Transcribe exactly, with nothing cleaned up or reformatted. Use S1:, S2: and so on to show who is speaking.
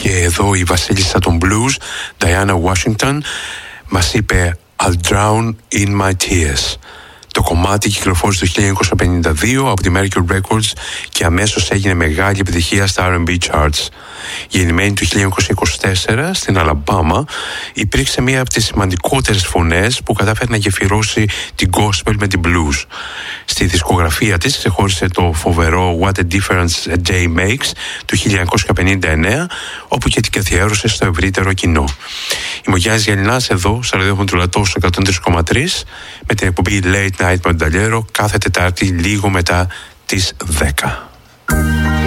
S1: Και εδώ η βασίλισσα των blues, Diana Washington, μας είπε I'll drown in my tears. Το κομμάτι κυκλοφόρησε το χίλια εννιακόσια πενήντα δύο από τη Mercury Records και αμέσως έγινε μεγάλη επιτυχία στα αρ εντ μπι charts. Γεννημένη το χίλια εννιακόσια είκοσι τέσσερα στην Αλαμπάμα, υπήρξε μία από τις σημαντικότερες φωνές που κατάφερε να γεφυρώσει την gospel με την blues. Στη δισκογραφία της ξεχώρισε το φοβερό What a Difference a Day Makes του χίλια εννιακόσια πενήντα εννέα, όπου και την καθιέρωσε στο ευρύτερο κοινό. Είμαι ο Γιάννης Γιαννινάς εδώ στο ραδιόφωνο του Λατό στο εκατόν τρία κόμμα τρία με την εκπομπή Late Night Mondaliero κάθε Τετάρτη λίγο μετά τις δέκα.